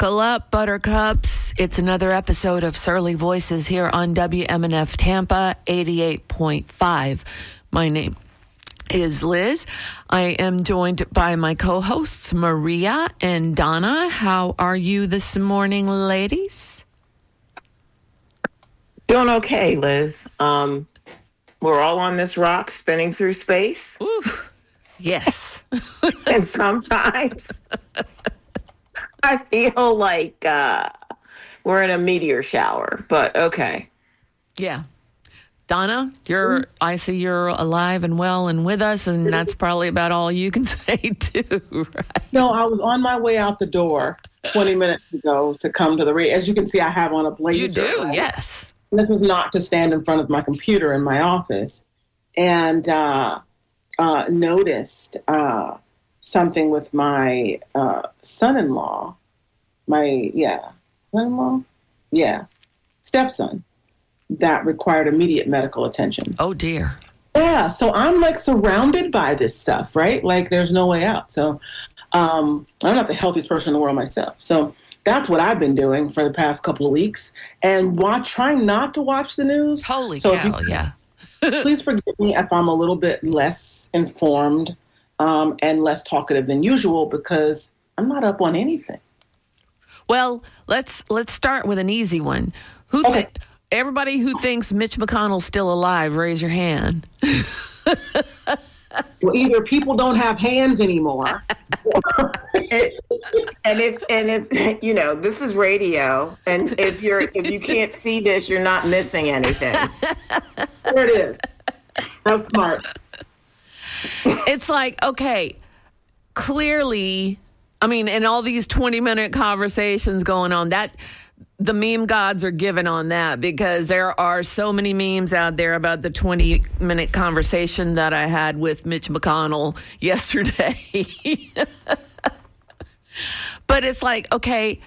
Buckle up, Buttercups. It's another episode of Surly Voices here on WMNF Tampa 88.5. My name is Liz. I am joined by my co-hosts, Maria and Donna. How are you this morning, ladies? Doing okay, Liz. We're all on this rock spinning through space. Ooh, yes. And sometimes I feel like we're in a meteor shower, but okay. Yeah. Donna, I see you're alive and well and with us, and that's probably about all you can say too, right? No, I was on my way out the door 20 minutes ago to come to the radio. As you can see, I have on a blazer. You do, right? yes. And this is not to stand in front of my computer in my office. And noticed something with my son-in-law. Stepson, that required immediate medical attention. Oh, dear. Yeah, so I'm like surrounded by this stuff, right? Like there's no way out. So I'm not the healthiest person in the world myself. So that's what I've been doing for the past couple of weeks. And trying not to watch the news. Holy so cow, yeah. Please forgive me if I'm a little bit less informed and less talkative than usual because I'm not up on anything. Well, let's start with an easy one. Everybody who thinks Mitch McConnell's still alive, raise your hand. Well, either people don't have hands anymore. And if you know, this is radio, and if you can't see this, you're not missing anything. There it is. That's smart. It's like, okay, clearly, I mean, in all these 20-minute conversations going on, that the meme gods are given on that because there are so many memes out there about the 20-minute conversation that I had with Mitch McConnell yesterday. But it's like, okay,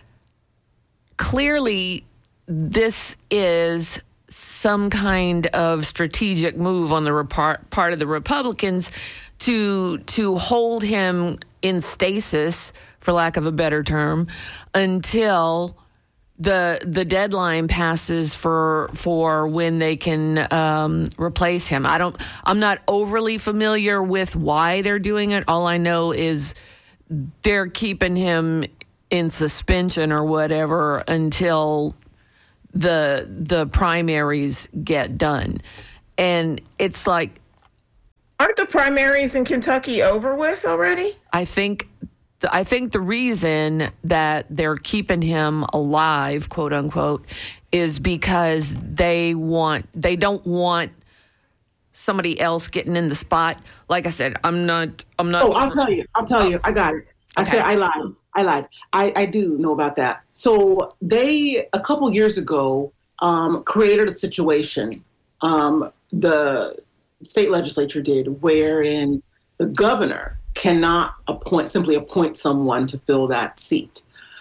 clearly this is some kind of strategic move on the part of the Republicans to hold him in stasis, for lack of a better term, until the deadline passes for when they can replace him. I'm not overly familiar with why they're doing it. All I know is they're keeping him in suspension or whatever until the primaries get done. And it's like, aren't the primaries in Kentucky over with already? I think the reason that they're keeping him alive, quote unquote, is because they don't want somebody else getting in the spot. Like I said, I'm not. Oh, I'll tell you. I got it. I said I lied. I do know about that. So they, a couple years ago, created a situation, the state legislature did, wherein the governor cannot simply appoint someone to fill that seat.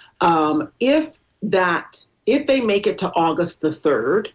If they make it to August the 3rd,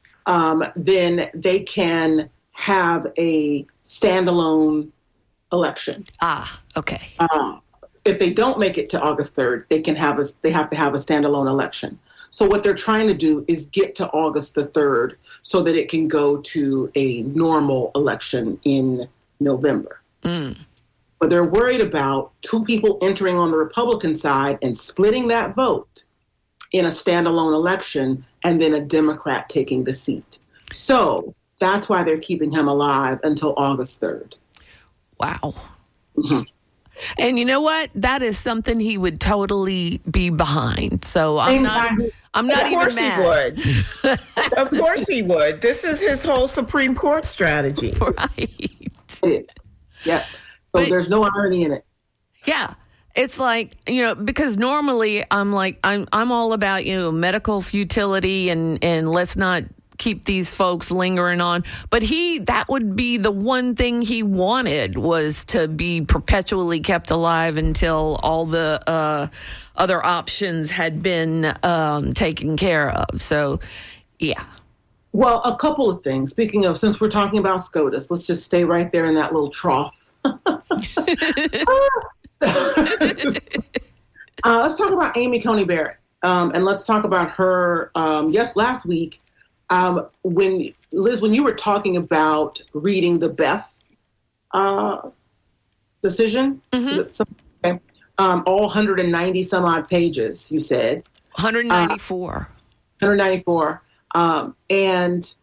then they can have a standalone election. Ah, okay. If they don't make it to August 3rd, they have to have a standalone election. So what they're trying to do is get to August the 3rd so that it can go to a normal election in November. Mm. But they're worried about two people entering on the Republican side and splitting that vote in a standalone election and then a Democrat taking the seat. So that's why they're keeping him alive until August 3rd. Wow. Mm-hmm. And you know what? That is something he would totally be behind. So I'm not even mad. He would. Of course he would. This is his whole Supreme Court strategy. Right. It is. Yeah. So there's no irony in it. Yeah. It's like, because normally I'm all about, medical futility and let's not keep these folks lingering on. But that would be the one thing he wanted, was to be perpetually kept alive until all the other options had been taken care of. So, yeah. Well, a couple of things. Speaking of, since we're talking about SCOTUS, let's just stay right there in that little trough. Let's talk about Amy Coney Barrett. And let's talk about her. Last week, when you were talking about reading the Beth decision, is it something? Okay. All 190 some odd pages, you said. 194. 194. And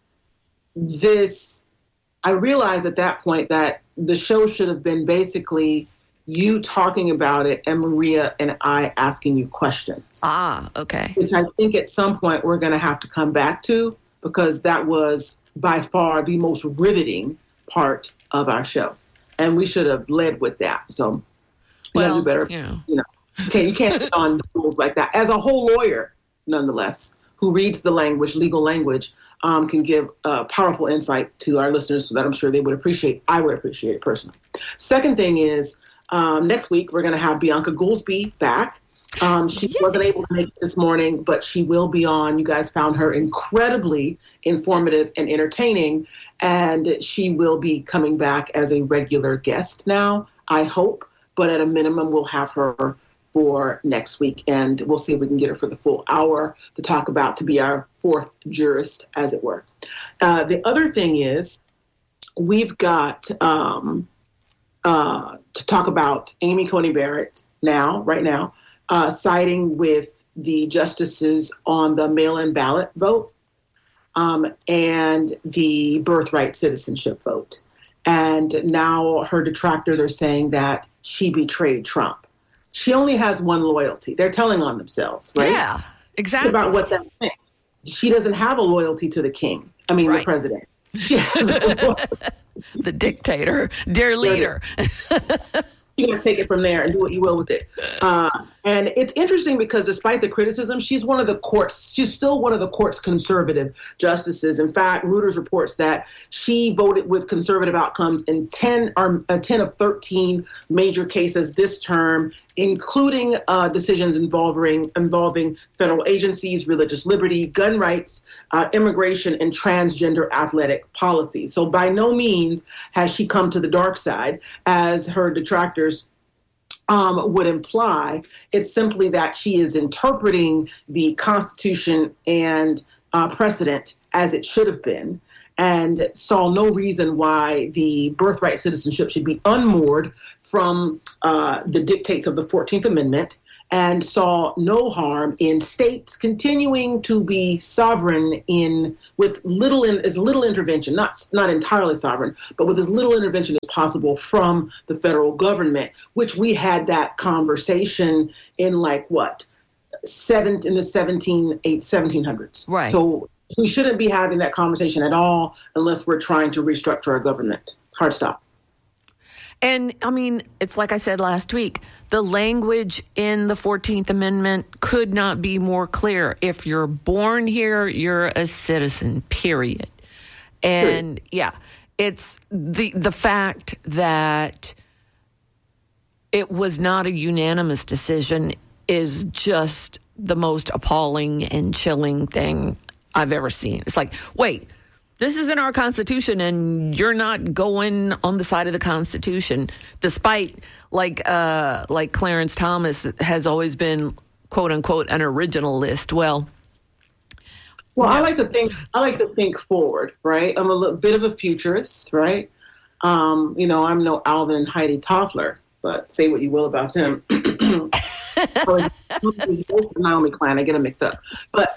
this, I realized at that point that the show should have been basically you talking about it and Maria and I asking you questions. Okay. Which I think at some point we're going to have to come back to, because that was by far the most riveting part of our show. And we should have led with that. So, you better, okay, you can't sit on the rules like that. As a whole lawyer, nonetheless, who reads the language, legal language, can give powerful insight to our listeners that I'm sure they would appreciate. I would appreciate it personally. Second thing is, next week, we're going to have Bianca Goolsbee back. She wasn't able to make it this morning, but she will be on. You guys found her incredibly informative and entertaining, and she will be coming back as a regular guest now, I hope. But at a minimum, we'll have her for next week, and we'll see if we can get her for the full hour to be our fourth jurist, as it were. The other thing is, we've got to talk about Amy Coney Barrett right now, siding with the justices on the mail-in ballot vote and the birthright citizenship vote. And now her detractors are saying that she betrayed Trump. She only has one loyalty. They're telling on themselves, right? Yeah, exactly. Think about what that's saying. She doesn't have a loyalty to the king. The president. She has the dictator, dear leader. You guys take it from there and do what you will with it. And it's interesting because despite the criticism, she's still one of the court's conservative justices. In fact, Reuters reports that she voted with conservative outcomes in 10 of 13 major cases this term, including decisions involving federal agencies, religious liberty, gun rights, immigration, and transgender athletic policy. So by no means has she come to the dark side, as her detractors would imply. It's simply that she is interpreting the Constitution and precedent as it should have been, and saw no reason why the birthright citizenship should be unmoored from the dictates of the 14th Amendment, and saw no harm in states continuing to be sovereign with as little intervention, not entirely sovereign, but with as little intervention as possible from the federal government, which we had that conversation in in the 1700s. Right. So we shouldn't be having that conversation at all unless we're trying to restructure our government. Hard stop. And it's like I said last week, the language in the 14th Amendment could not be more clear. If you're born here, you're a citizen, period. And it's the fact that it was not a unanimous decision is just the most appalling and chilling thing I've ever seen. It's like, wait, this is in our Constitution, and you're not going on the side of the Constitution, despite like Clarence Thomas has always been, quote unquote, an originalist. Well, I like to think forward, right? I'm a bit of a futurist, right? I'm no Alvin and Heidi Toffler, but say what you will about them. Naomi Klein, I get them mixed up. But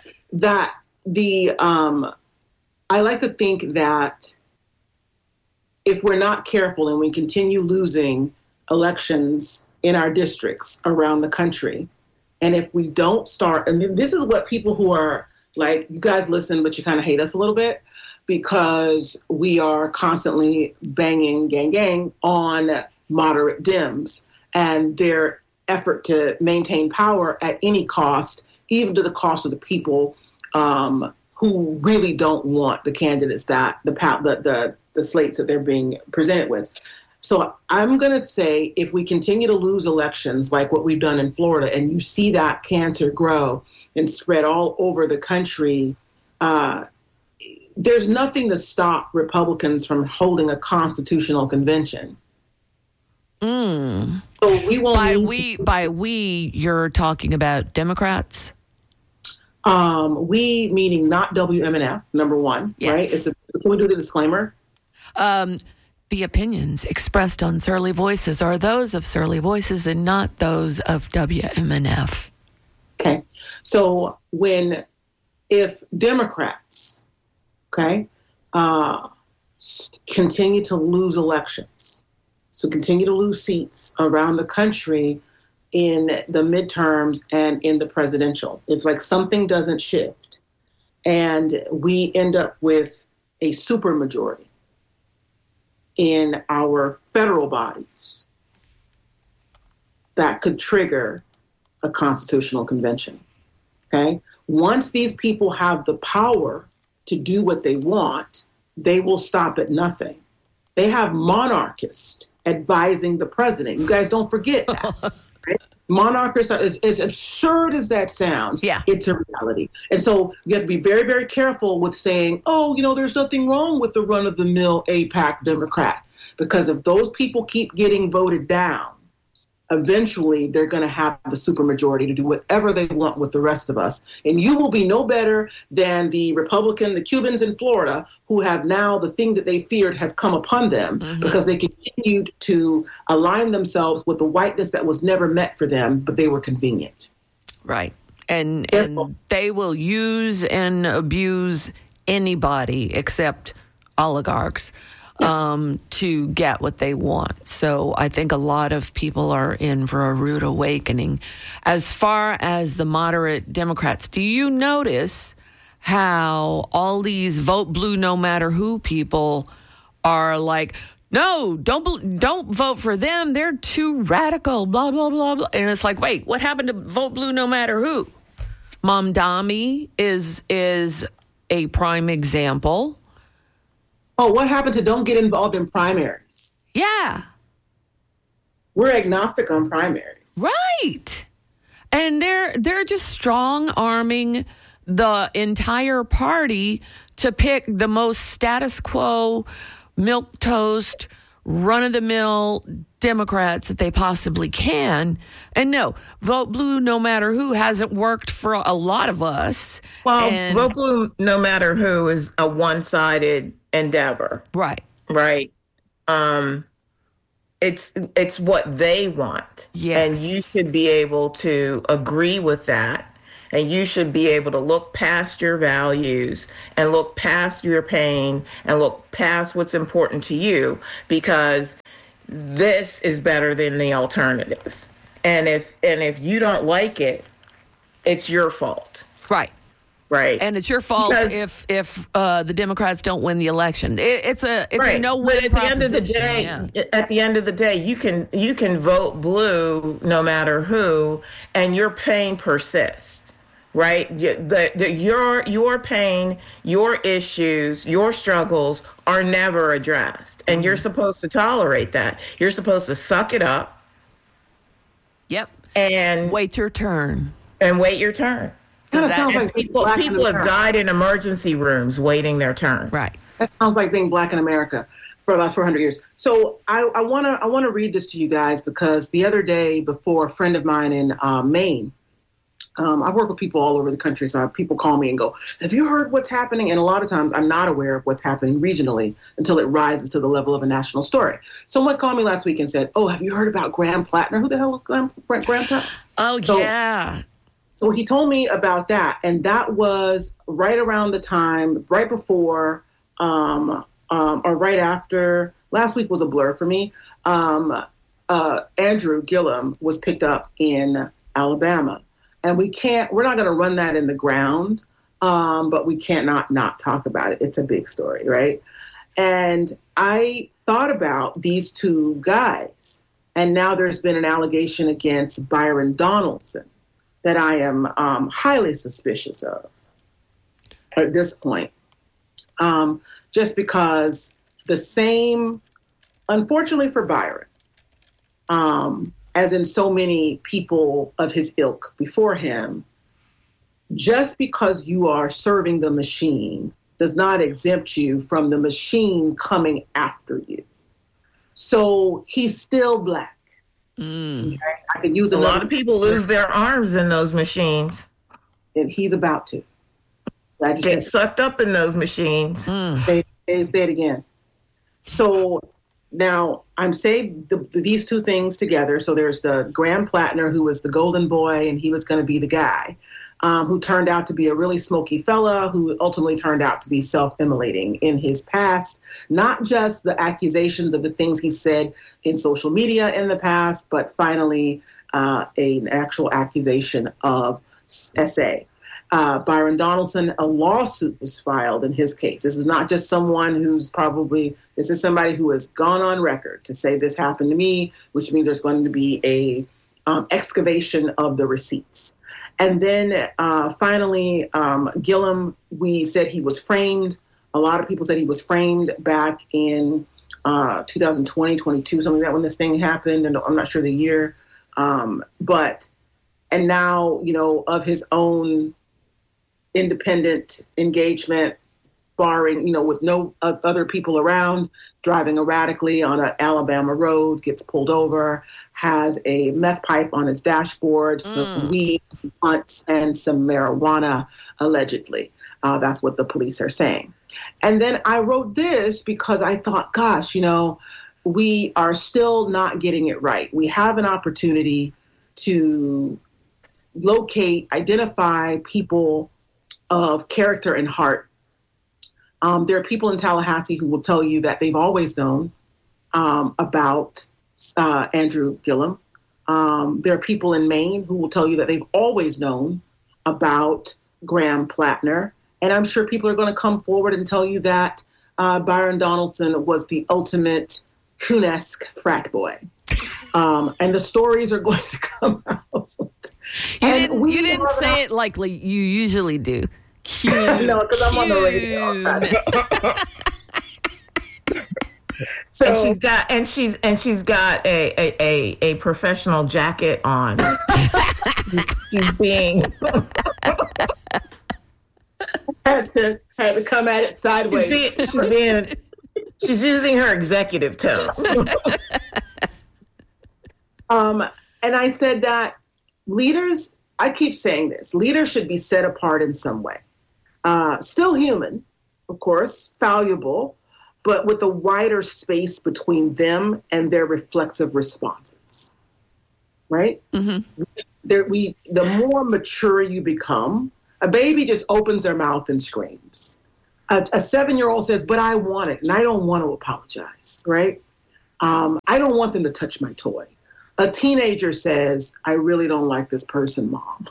I like to think that if we're not careful and we continue losing elections in our districts around the country, and if we don't start, and this is what people who are like, you guys listen, but you kind of hate us a little bit, because we are constantly banging gang on moderate Dems and their effort to maintain power at any cost, even to the cost of the people who really don't want the candidates that the slates that they're being presented with. So I'm going to say, if we continue to lose elections like what we've done in Florida, and you see that cancer grow and spread all over the country, there's nothing to stop Republicans from holding a constitutional convention. So we won't By we, you're talking about Democrats? We meaning not WMNF, number one, yes. Right? Can we do the disclaimer? The opinions expressed on Surly Voices are those of Surly Voices and not those of WMNF. Okay. So if Democrats, continue to lose elections, so continue to lose seats around the country in the midterms and in the presidential, if like something doesn't shift and we end up with a supermajority in our federal bodies, that could trigger a constitutional convention. Okay. Once these people have the power to do what they want, they will stop at nothing. They have monarchists advising the president. You guys don't forget that. Right? Monarchists are, as absurd as that sounds, it's a reality. And so you have to be very, very careful with saying, there's nothing wrong with the run-of-the-mill AIPAC Democrat. Because if those people keep getting voted down, eventually they're going to have the supermajority to do whatever they want with the rest of us. And you will be no better than the Cubans in Florida, who have now the thing that they feared has come upon them because they continued to align themselves with the whiteness that was never meant for them, but they were convenient. Right. And they will use and abuse anybody except oligarchs. To get what they want. So I think a lot of people are in for a rude awakening. As far as the moderate Democrats, do you notice how all these vote blue no matter who people are like, no, don't vote for them. They're too radical, blah, blah, blah, blah. And it's like, wait, what happened to vote blue no matter who? Mamdani is a prime example. Oh, what happened to don't get involved in primaries? Yeah. We're agnostic on primaries. Right. And they're just strong-arming the entire party to pick the most status quo, milquetoast, run-of-the-mill Democrats that they possibly can. And no, vote blue no matter who hasn't worked for a lot of us. Well, vote blue no matter who is a one-sided endeavor. Right. It's what they want. Yes. And you should be able to agree with that. And you should be able to look past your values and look past your pain and look past what's important to you, because this is better than the alternative. And if you don't like it, it's your fault. Right. And it's your fault if the Democrats don't win the election. It's a no-win proposition. At the end of the day, you can vote blue no matter who, and your pain persists. Right? Your pain, your issues, your struggles are never addressed. And you're supposed to tolerate that. You're supposed to suck it up. Yep. And wait your turn. People have died in emergency rooms waiting their turn. Right. That sounds like being Black in America for the last 400 years. So I want to read this to you guys, because the other day, before, a friend of mine in Maine, I work with people all over the country, so people call me and go, have you heard what's happening? And a lot of times I'm not aware of what's happening regionally until it rises to the level of a national story. Someone called me last week and said, oh, have you heard about Graham Plattner? Who the hell was Graham Plattner? Oh, yeah. So he told me about that. And that was right around the time, right before or right after. Last week was a blur for me. Andrew Gillum was picked up in Alabama. And we're not going to run that in the ground, but we can't not talk about it. It's a big story, right? And I thought about these two guys, and now there's been an allegation against Byron Donaldson that I am highly suspicious of at this point, just because the same, unfortunately for Byron, as in so many people of his ilk before him, just because you are serving the machine does not exempt you from the machine coming after you. So he's still Black. Okay? I could use A lot of people lose their arms in those machines. And he's about to. Get sucked up in those machines. Say it again. So now I'm saying these two things together. So there's the Graham Plattner, who was the golden boy, and he was going to be the guy, who turned out to be a really smoky fella, who ultimately turned out to be self-immolating in his past. Not just the accusations of the things he said in social media in the past, but finally an actual accusation of SA. Byron Donaldson, a lawsuit was filed in his case. This is not just someone this is somebody who has gone on record to say this happened to me, which means there's going to be a excavation of the receipts. And then finally, Gillum, we said he was framed. A lot of people said he was framed back in 2020, 22, something like that, when this thing happened. And I'm not sure the year. And now, of his own independent engagement, barring, with no other people around, driving erratically on an Alabama road, gets pulled over, has a meth pipe on his dashboard, some weed, blunts, and some marijuana, allegedly. That's what the police are saying. And then I wrote this because I thought, gosh, we are still not getting it right. We have an opportunity to identify people of character and heart. There are people in Tallahassee who will tell you that they've always known about Andrew Gillum. There are people in Maine who will tell you that they've always known about Graham Plattner. And I'm sure people are going to come forward and tell you that Byron Donaldson was the ultimate Coon-esque frat boy. And the stories are going to come out. You didn't say it like you usually do. No, because I'm on the radio. So she's got a professional jacket on. He's being had to come at it sideways. She's using her executive tone. And I said that leaders, I keep saying this, leaders should be set apart in some way. Still human, of course, fallible, but with a wider space between them and their reflexive responses, right? Mm-hmm. The more mature you become, a baby just opens their mouth and screams. A 7-year-old says, but I want it, and I don't want to apologize, right? I don't want them to touch my toy. A teenager says, I really don't like this person, Mom.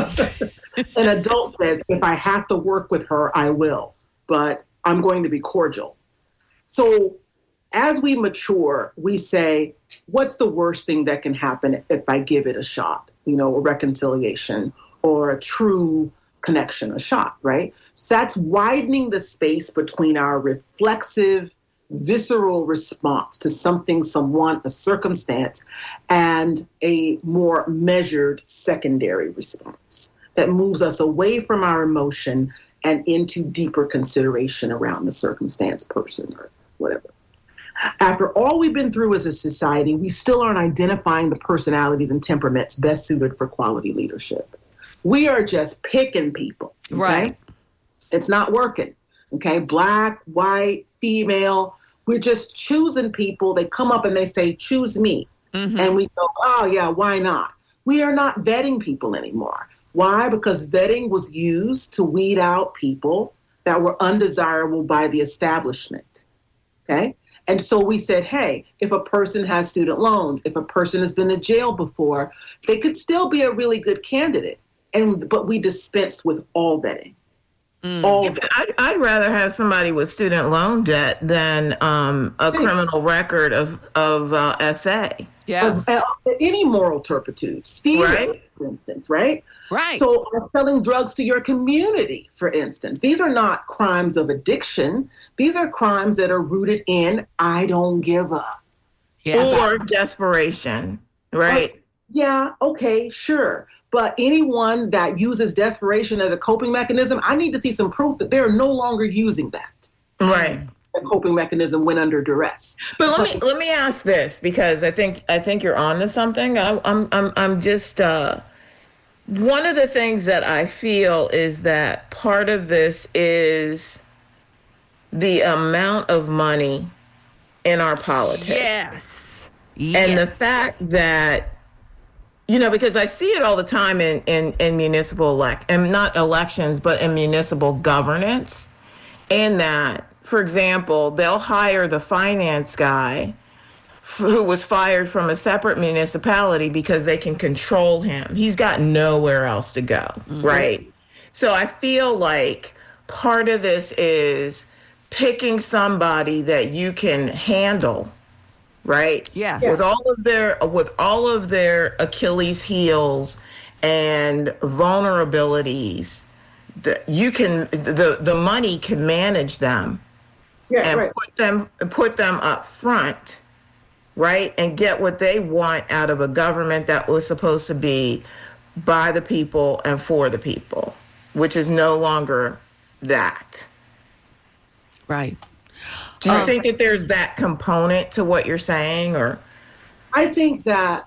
An adult says, if I have to work with her, I will, but I'm going to be cordial. So as we mature, we say, what's the worst thing that can happen if I give it a shot? A reconciliation or a true connection, a shot, right? So that's widening the space between our reflexive, visceral response to something, someone, a circumstance, and a more measured secondary response that moves us away from our emotion and into deeper consideration around the circumstance, person, or whatever. After all we've been through as a society, we still aren't identifying the personalities and temperaments best suited for quality leadership. We are just picking people. Okay? Right. It's not working. Okay. Black, white, female. We're just choosing people. They come up and they say, choose me. Mm-hmm. And we go, oh, yeah, why not? We are not vetting people anymore. Why? Because vetting was used to weed out people that were undesirable by the establishment. Okay? And so we said, hey, if a person has student loans, if a person has been to jail before, they could still be a really good candidate. But we dispensed with all vetting. I'd rather have somebody with student loan debt than a criminal record of SA. Yeah. Any moral turpitude, stealing, right? For instance, right? Right. So selling drugs to your community, for instance. These are not crimes of addiction. These are crimes that are rooted in I don't give up. Yeah. Or desperation, right? Yeah, okay, sure. But anyone that uses desperation as a coping mechanism, I need to see some proof that they're no longer using that. Right. a coping mechanism when under duress. But let me ask this, because I think you're on to something. I'm just one of the things that I feel is that part of this is the amount of money in our politics. Yes. And the fact that, because I see it all the time in municipal not elections, but in municipal governance. In that, for example, they'll hire the finance guy who was fired from a separate municipality because they can control him. He's got nowhere else to go, right? So I feel like part of this is picking somebody that you can handle, right? Yes. With all of their Achilles heels and vulnerabilities, the money can manage them, and put them up front, right? And get what they want out of a government that was supposed to be by the people and for the people, which is no longer that. Right. Do you think that there's that component to what you're saying, or? I think that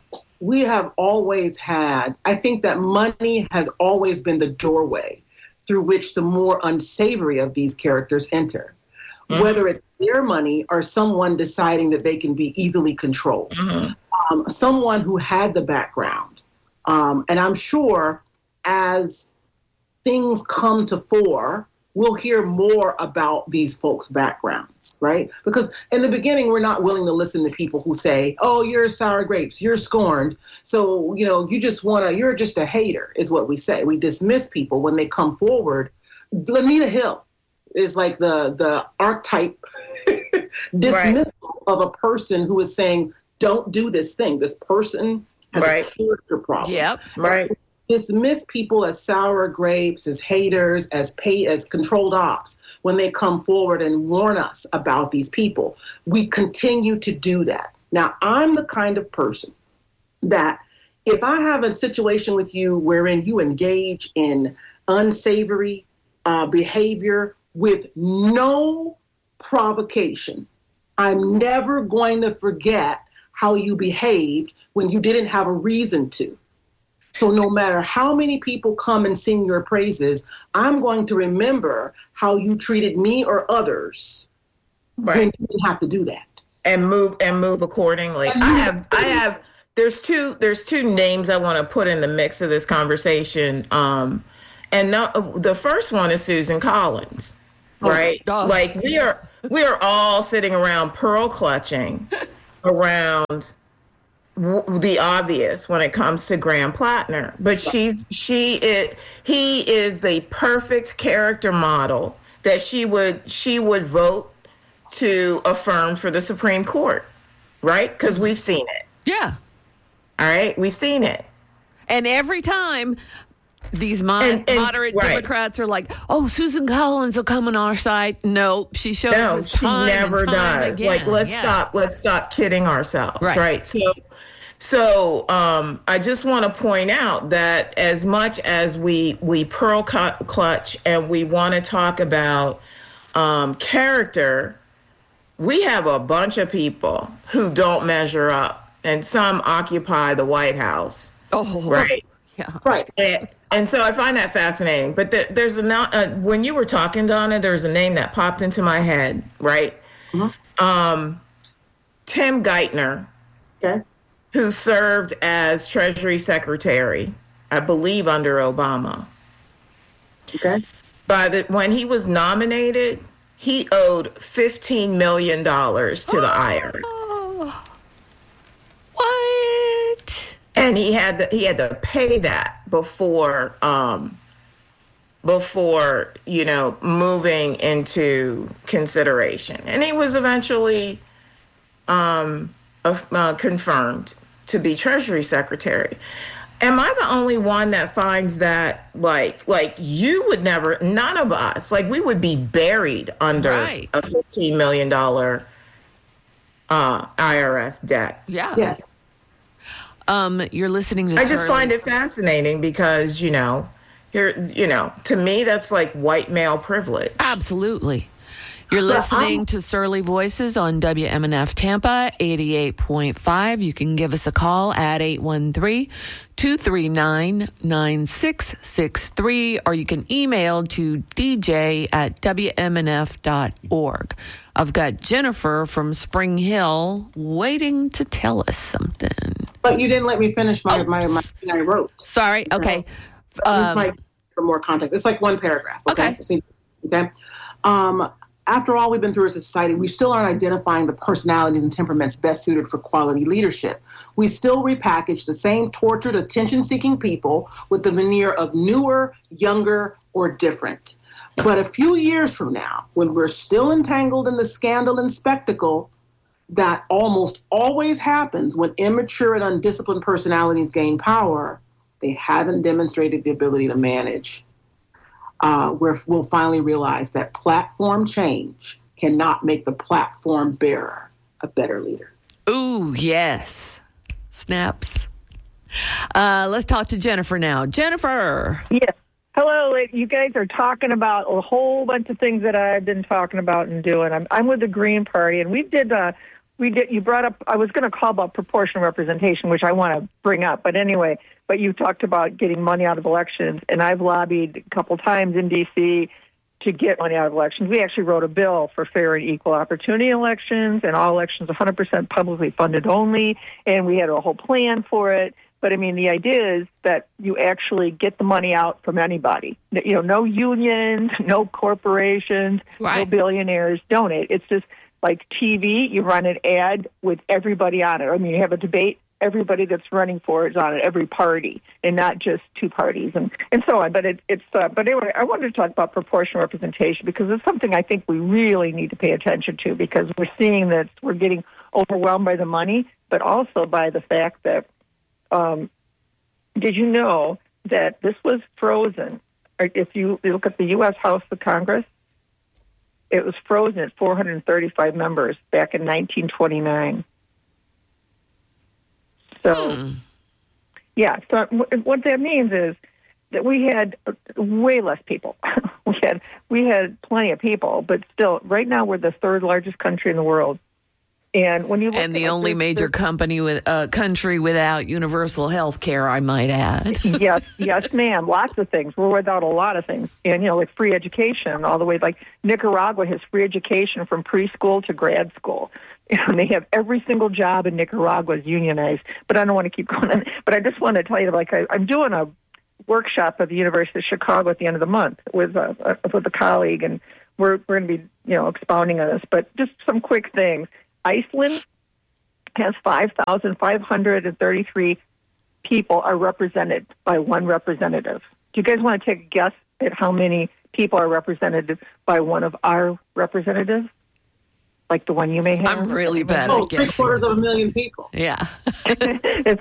I think that money has always been the doorway through which the more unsavory of these characters enter. Mm-hmm. Whether it's their money or someone deciding that they can be easily controlled. Mm-hmm. Someone who had the background. And I'm sure as things come to fore, we'll hear more about these folks' backgrounds, right? Because in the beginning, we're not willing to listen to people who say, oh, you're sour grapes, you're scorned. So, you're just a hater, is what we say. We dismiss people when they come forward. Lanita Hill is like the archetype dismissal of a person who is saying, don't do this thing. This person has a character problem. Yep. Right. Dismiss people as sour grapes, as haters, as controlled ops when they come forward and warn us about these people. We continue to do that. Now, I'm the kind of person that if I have a situation with you wherein you engage in unsavory behavior with no provocation, I'm never going to forget how you behaved when you didn't have a reason to. So no matter how many people come and sing your praises, I'm going to remember how you treated me or others when you didn't have to do that. And move accordingly. There's two names I want to put in the mix of this conversation. The first one is Susan Collins, right? Oh. Like we are all sitting around pearl clutching around the obvious when it comes to Graham Plattner, but he is the perfect character model that she would vote to affirm for the Supreme Court, right? Because we've seen it. Yeah. All right, we've seen it. And every time these moderate Democrats are like, "Oh, Susan Collins will come on our side." No, she shows us time. She never and time does. Again. Like, let's stop kidding ourselves, right? So I just want to point out that as much as we pearl clutch and we want to talk about character, we have a bunch of people who don't measure up, and some occupy the White House. Oh, right. Yeah. Right. And so I find that fascinating. But there's when you were talking, Donna, there's a name that popped into my head, right? Mm-hmm. Tim Geithner. Okay. Who served as Treasury Secretary, I believe, under Obama. Okay. When he was nominated, he owed $15 million to the IRS. What? And he had to pay that before moving into consideration. And he was eventually confirmed to be Treasury Secretary. Am I the only one that finds that like you would never, none of us, like we would be buried under a $15 million IRS debt? Yeah. Yes. You're listening to I just find it fascinating because, to me, that's like white male privilege. Absolutely. You're listening to Surly Voices on WMNF Tampa 88.5. You can give us a call at 813-239-9663, or you can email to dj@wmnf.org. I've got Jennifer from Spring Hill waiting to tell us something. But you didn't let me finish my thing I wrote. Sorry. Okay. This might for more context. It's like one paragraph. Okay. Okay. After all we've been through as a society, we still aren't identifying the personalities and temperaments best suited for quality leadership. We still repackage the same tortured, attention-seeking people with the veneer of newer, younger, or different. But a few years from now, when we're still entangled in the scandal and spectacle that almost always happens when immature and undisciplined personalities gain power, they haven't demonstrated the ability to manage. We'll finally realize that platform change cannot make the platform bearer a better leader. Ooh, yes. Snaps. Let's talk to Jennifer now. Jennifer. Yes. Hello. You guys are talking about a whole bunch of things that I've been talking about and doing. I'm with the Green Party, and we did. You brought up. I was going to call about proportional representation, which I want to bring up, but anyway. But you talked about getting money out of elections, and I've lobbied a couple times in D.C. to get money out of elections. We actually wrote a bill for fair and equal opportunity elections, and all elections 100% publicly funded only, and we had a whole plan for it. But, I mean, the idea is that you actually get the money out from anybody. You know, no unions, no corporations, right. No billionaires donate. It's just like TV, you run an ad with everybody on it. I mean, you have a debate. Everybody that's running for it is on it, every party, and not just two parties, and so on. But but anyway, I wanted to talk about proportional representation because it's something I think we really need to pay attention to because we're seeing that we're getting overwhelmed by the money, but also by the fact that did you know that this was frozen? If you look at the U.S. House of Congress, it was frozen at 435 members back in 1929. So, yeah. So what that means is that we had way less people. we had plenty of people, but still, right now we're the third largest country in the world. And when you look the only major country without universal health care, I might add. yes, ma'am. Lots of things. We're without a lot of things, and like free education, all the way. Like Nicaragua has free education from preschool to grad school. And they have every single job in Nicaragua is unionized. But I don't want to keep going on. But I just want to tell you, like, I'm doing a workshop at the University of Chicago at the end of the month with a colleague, and we're going to be, expounding on this. But just some quick things. Iceland has 5,533 people are represented by one representative. Do you guys want to take a guess at how many people are represented by one of our representatives? Like the one you may have? I'm really bad at guessing. 750,000 people. Yeah. It's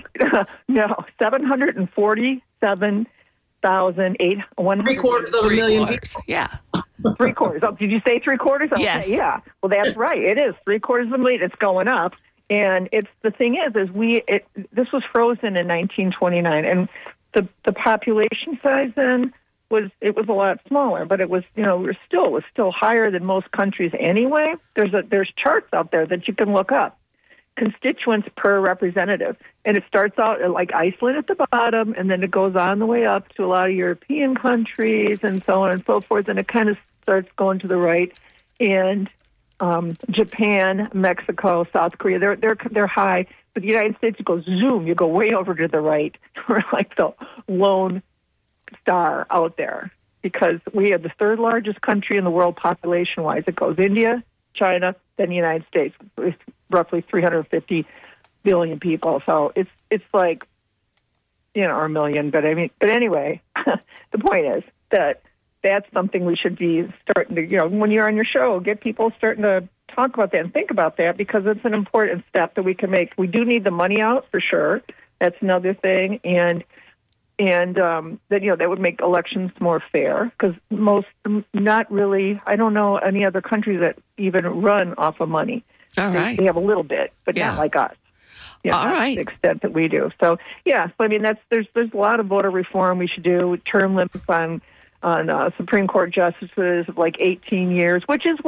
747,800. 750,000 people. Yeah. 3/4. Oh, did you say 3/4? Okay, yes. Yeah. Well, that's right. It is 3/4. It's going up. And the thing is this was frozen in 1929, and the population size then was a lot smaller, but it was it was still higher than most countries anyway. There's charts out there that you can look up, constituents per representative, and it starts out like Iceland at the bottom, and then it goes on the way up to a lot of European countries and so on and so forth, and it kind of starts going to the right, and Japan, Mexico, South Korea, they're high, but the United States, you go zoom, you go way over to the right. We're like the lone star out there because we are the third largest country in the world population-wise. It goes India, China, then the United States, with roughly 350 billion people. So it's like, or a million. But anyway, the point is that that's something we should be starting to, when you're on your show, get people starting to talk about that and think about that because it's an important step that we can make. We do need the money out for sure. That's another thing. And that would make elections more fair because not really, I don't know any other countries that even run off of money. All right. They have a little bit, but not like us. All right. To the extent that we do. So, there's a lot of voter reform we should do, term limits on Supreme Court justices of like 18 years, which is what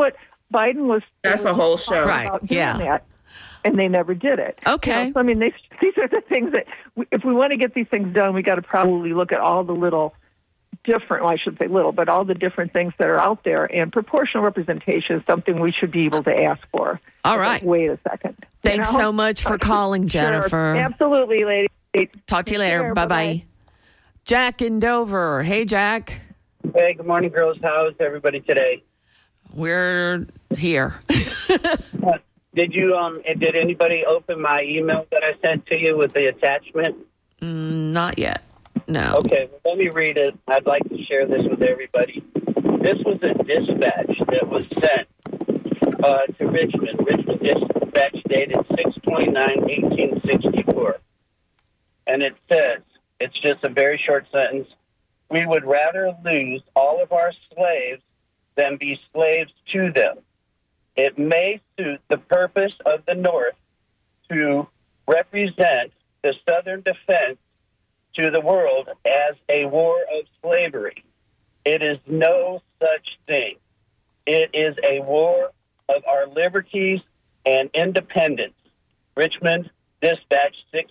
Biden was. That's a whole show. Right, yeah. That, and they never did it. Okay. So, I mean, these are the things that, if we want to get these things done, we got to probably look at all the little different, well, I should say little, but all the different things that are out there. And proportional representation is something we should be able to ask for. All right. Wait a second. Thanks so much for calling, Jennifer. Sure. Absolutely, lady. Talk to you later. Bye-bye. Jack in Dover. Hey, Jack. Hey, good morning, girls. How's everybody today? We're here. Did anybody open my email that I sent to you with the attachment? Not yet. No. Okay, well, let me read it. I'd like to share this with everybody. This was a dispatch that was sent to Richmond. Richmond dispatch dated 6/29/1864. And it says, it's just a very short sentence, "We would rather lose all of our slaves than be slaves to them. It may suit the purpose of the North to represent the Southern defense to the world as a war of slavery. It is no such thing. It is a war of our liberties and independence." Richmond Dispatch,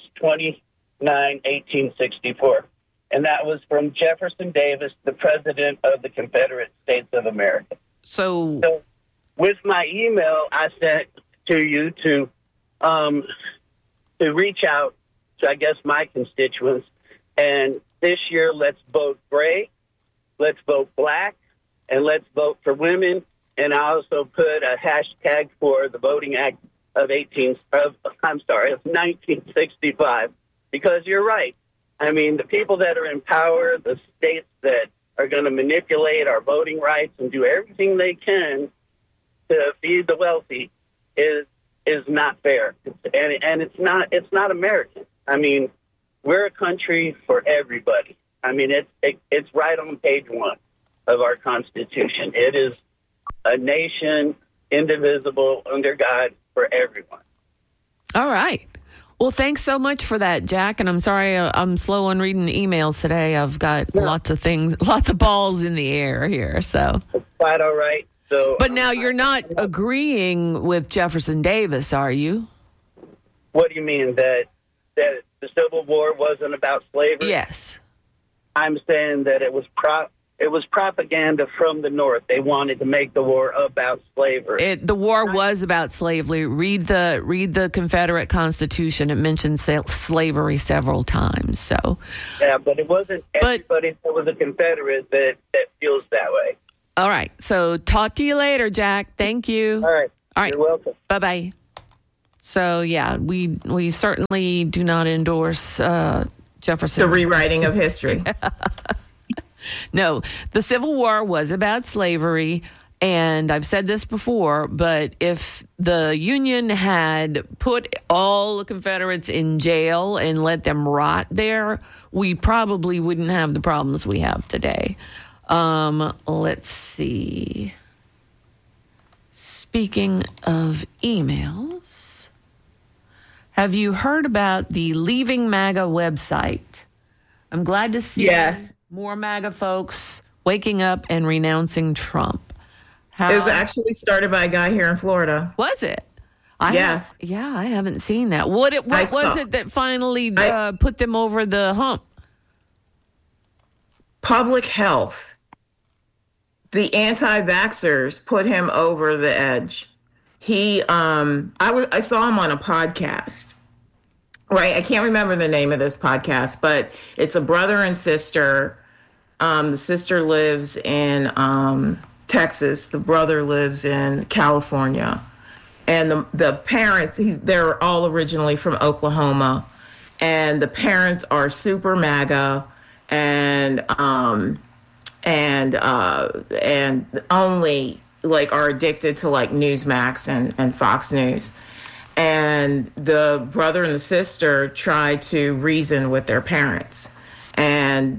6/29/1864. And that was from Jefferson Davis, the President of the Confederate States of America. So with my email, I sent to you to reach out to, I guess, my constituents. And this year, let's vote gray, let's vote black, and let's vote for women. And I also put a hashtag for the Voting Act of 1965, because you're right. I mean, the people that are in power, the states that are going to manipulate our voting rights and do everything they can to feed the wealthy is not fair, and it's not American. I mean, we're a country for everybody. I mean, it's right on page 1 of our Constitution. It is a nation indivisible under God for everyone. all right. Well, thanks so much for that, Jack. And I'm sorry I'm slow on reading the emails today. I've got lots of balls in the air here. So It's quite all right. So, but now you're not agreeing with Jefferson Davis, are you? What do you mean, that the Civil War wasn't about slavery? Yes. I'm saying that it was propaganda from the North. They wanted to make the war about slavery. The war was about slavery. Read the Confederate Constitution. It mentions slavery several times. So yeah, but it wasn't everybody that was a Confederate that feels that way. All right. So talk to you later, Jack. Thank you. All right. You're welcome. Bye-bye. So, yeah, we certainly do not endorse Jefferson. The rewriting of history. No, the Civil War was about slavery, and I've said this before, but if the Union had put all the Confederates in jail and let them rot there, we probably wouldn't have the problems we have today. Let's see. Speaking of emails, have you heard about the Leaving MAGA website? I'm glad to see more MAGA folks waking up and renouncing Trump. It was actually started by a guy here in Florida. Was it? Yes. I haven't seen that. What was it that finally put them over the hump? Public health. The anti-vaxxers put him over the edge. He, I saw him on a podcast. Right, I can't remember the name of this podcast, but it's a brother and sister. The sister lives in Texas. The brother lives in California, and the parents, they're all originally from Oklahoma, and the parents are super MAGA, and only like are addicted to like Newsmax and Fox News. And the brother and the sister tried to reason with their parents. And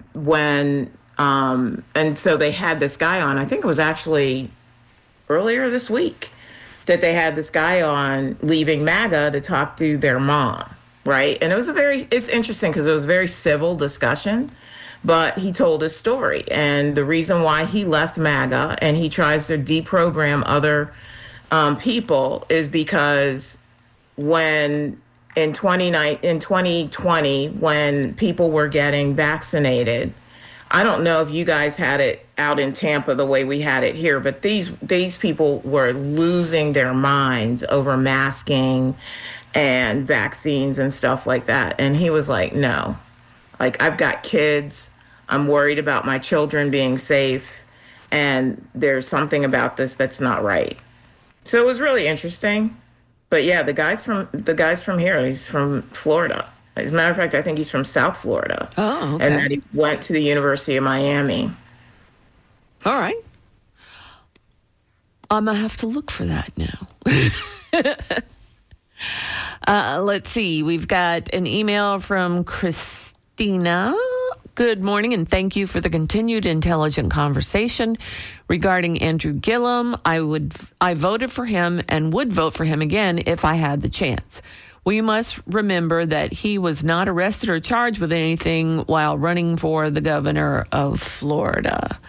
so they had this guy on, I think it was actually earlier this week, that they had this guy on Leaving MAGA to talk to their mom, right? And it's interesting because it was a very civil discussion, but he told his story and the reason why he left MAGA, and he tries to deprogram other people is because when in 2020, when people were getting vaccinated, I don't know if you guys had it out in Tampa the way we had it here, but these people were losing their minds over masking and vaccines and stuff like that. And he was like, no, like, I've got kids. I'm worried about my children being safe. And there's something about this that's not right. So it was really interesting. But yeah, the guy's from here. He's from Florida. As a matter of fact, I think he's from South Florida. Oh, okay. And then he went to the University of Miami. All right. I'm going to have to look for that now. Let's see. We've got an email from Christina. Good morning, and thank you for the continued intelligent conversation regarding Andrew Gillum. I voted for him and would vote for him again if I had the chance. We must remember that he was not arrested or charged with anything while running for the governor of Florida.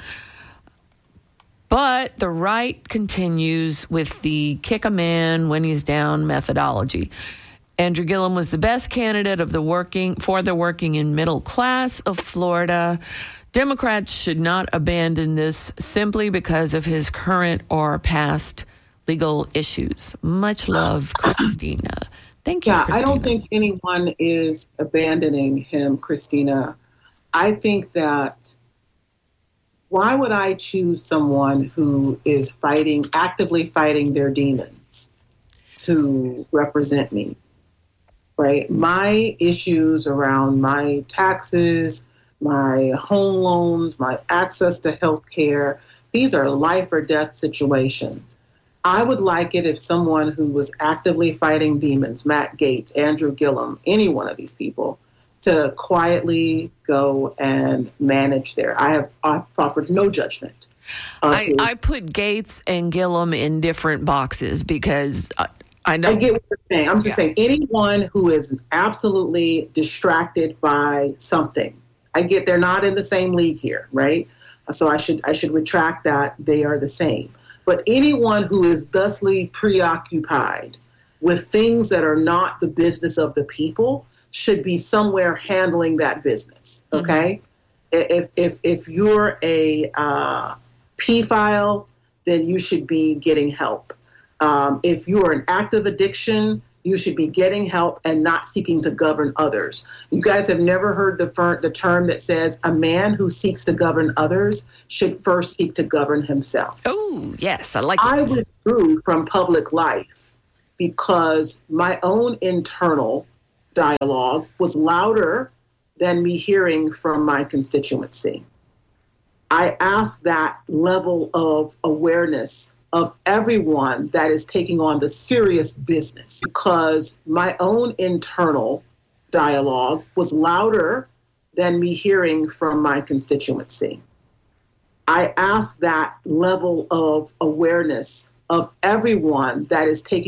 But the right continues with the kick a man when he's down methodology. Andrew Gillum was the best candidate of the working and middle class of Florida. Democrats should not abandon this simply because of his current or past legal issues. Much love, Christina. Thank you, Christina. I don't think anyone is abandoning him, Christina. I think that why would I choose someone who is actively fighting their demons to represent me? Right? My issues around my taxes, my home loans, my access to health care, these are life or death situations. I would like it if someone who was actively fighting demons, Matt Gaetz, Andrew Gillum, any one of these people, to quietly go and manage there. I've offered no judgment. I put Gaetz and Gillum in different boxes because I get what you're saying. I'm just saying anyone who is absolutely distracted by something. I get they're not in the same league here, right? So I should retract that. They are the same. But anyone who is thusly preoccupied with things that are not the business of the people should be somewhere handling that business. Okay, if you're a P-file, then you should be getting help. If you're an active addiction, you should be getting help and not seeking to govern others. You guys have never heard the term that says a man who seeks to govern others should first seek to govern himself. Oh, yes, I like it. I withdrew from public life because my own internal dialogue was louder than me hearing from my constituency. I asked that level of awareness of everyone that is taking on the serious business because my own internal dialogue was louder than me hearing from my constituency. I asked that level of awareness of everyone that is taking